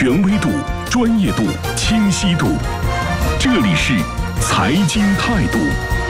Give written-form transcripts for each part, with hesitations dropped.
权威度、专业度、清晰度。这里是财经态度。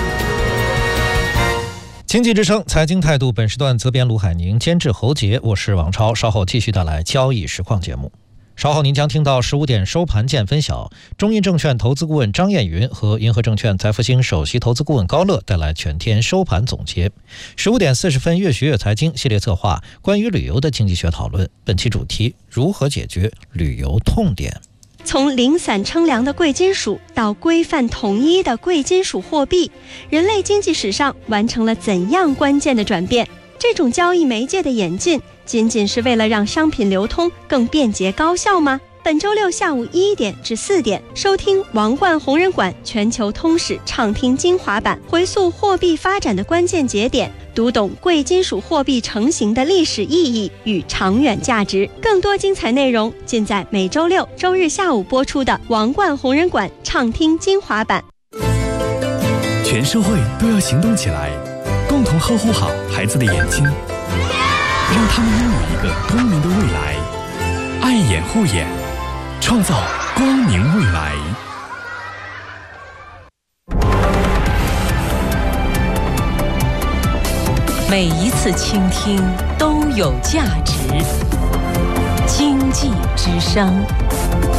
经济之声财经态度，本时段责编卢海宁，监制侯杰，我是王超。稍后继续带来交易实况节目。稍后您将听到15点收盘见分晓，中银证券投资顾问张艳云和银河证券财富星首席投资顾问高乐带来全天收盘总结。15点40分，越学越财经系列策划关于旅游的经济学讨论，本期主题：如何解决旅游痛点。 从零散称量的贵金属到规范统一的贵金属货币，人类经济史上完成了怎样关键的转变？这种交易媒介的演进，仅仅是为了让商品流通更便捷高效吗？本周六下午1点至4点，收听王冠红人馆全球通史畅听精华版，回溯货币发展的关键节点，读懂贵金属货币成型的历史意义与长远价值。更多精彩内容尽在每周六、周日下午播出的王冠红人馆畅听精华版。 全社会都要行动起来，共同呵护好孩子的眼睛，让他们拥有一个光明的未来。爱眼护眼，创造光明未来。 每一次倾听都有价值。经济之声。